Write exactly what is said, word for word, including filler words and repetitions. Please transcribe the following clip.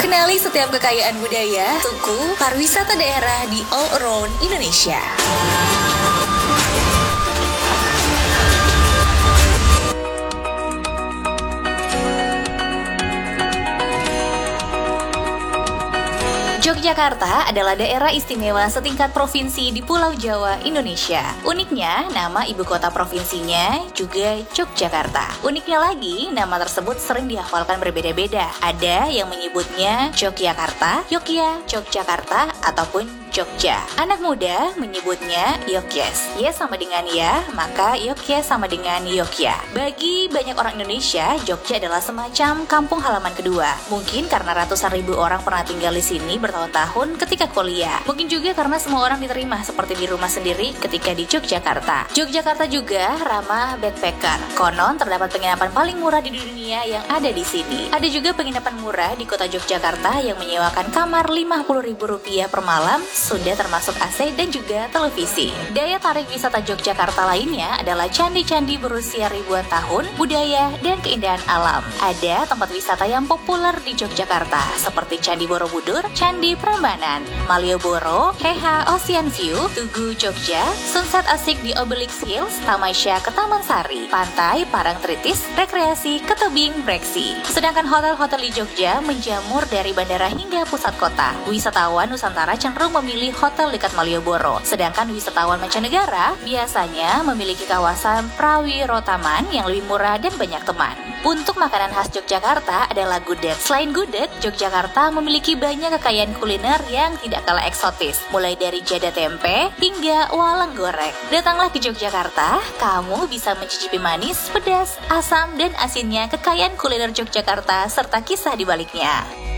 Kenali setiap kekayaan budaya, suku, pariwisata daerah di all around Indonesia. Yogyakarta adalah daerah istimewa setingkat provinsi di Pulau Jawa, Indonesia. Uniknya, nama ibu kota provinsinya juga Yogyakarta. Uniknya lagi, nama tersebut sering dihafalkan berbeda-beda. Ada yang menyebutnya Yogyakarta, Yogya, Yogyakarta, ataupun Jogja. Anak muda menyebutnya Yogyes. Ya sama dengan ya, maka Yogya sama dengan Yogya. Bagi banyak orang Indonesia, Jogja adalah semacam kampung halaman kedua. Mungkin karena ratusan ribu orang pernah tinggal di sini bertahun-tahun ketika kuliah. Mungkin juga karena semua orang diterima seperti di rumah sendiri ketika di Yogyakarta. Yogyakarta juga ramah backpacker. Konon terdapat penginapan paling murah di dunia yang ada di sini. Ada juga penginapan murah di kota Yogyakarta yang menyewakan kamar lima puluh ribu rupiah per malam, sudah termasuk A C dan juga televisi. Daya tarik wisata Yogyakarta lainnya adalah candi-candi berusia ribuan tahun, budaya, dan keindahan alam. Ada tempat wisata yang populer di Yogyakarta seperti Candi Borobudur, Candi Prambanan, Malioboro, Heha Ocean View, Tugu Jogja, sunset asik di Obelix Hills, Tamasya ke Taman Sari, Pantai Parangtritis, rekreasi ke Tebing Breksi. Sedangkan hotel-hotel di Jogja menjamur dari bandara hingga pusat kota. Wisatawan Nusantara cenderung memilih hotel dekat Malioboro, sedangkan wisatawan mancanegara biasanya memiliki kawasan Prawirotaman yang lebih murah dan banyak teman. Untuk makanan khas Yogyakarta adalah gudeg. Selain gudeg, Yogyakarta memiliki banyak kekayaan kuliner yang tidak kalah eksotis, mulai dari jada tempe hingga walang goreng. Datanglah ke Yogyakarta, kamu bisa mencicipi manis, pedas, asam, dan asinnya kekayaan kuliner Yogyakarta serta kisah di baliknya.